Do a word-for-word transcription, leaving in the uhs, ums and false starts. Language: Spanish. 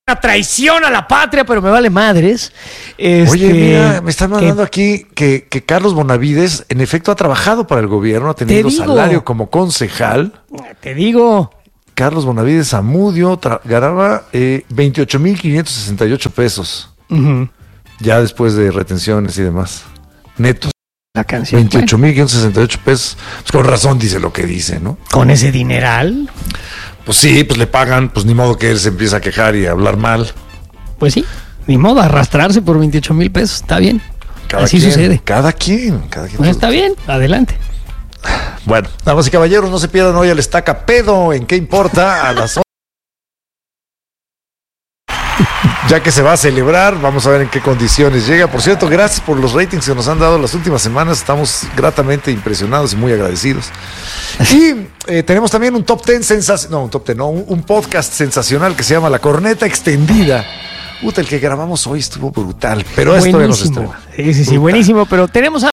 una traición a la patria, pero me vale madres. Este, Oye, mira, me están mandando que, aquí que, que Carlos Bonavides, en efecto, ha trabajado para el gobierno, ha tenido salario como concejal. Te digo. Carlos Bonavides Zamudio tra- ganaba eh, veintiocho mil quinientos sesenta y ocho pesos. Uh-huh. Ya después de retenciones y demás. Netos. La canción. veintiocho mil quinientos sesenta y ocho pesos. Pues con razón dice lo que dice, ¿no? Con ese dineral. Pues sí, pues le pagan, pues ni modo que él se empiece a quejar y a hablar mal. Pues sí, ni modo, arrastrarse por veintiocho mil pesos, está bien. Cada Así quien, sucede. Cada quien, cada quien. Pues está bien, adelante. Bueno, damas y caballeros, no se pierdan hoy el Estaca Pedo, ¿en qué importa? A las ya que se va a celebrar, vamos a ver en qué condiciones llega. Por cierto, gracias por los ratings que nos han dado las últimas semanas. Estamos gratamente impresionados y muy agradecidos. Y eh, tenemos también un top ten sensacional, no, un top ten, no, un, un podcast sensacional que se llama La Corneta Extendida. Puta, el que grabamos hoy estuvo brutal, pero esto ya nos estrena. Sí, sí, sí, brutal. Buenísimo, pero tenemos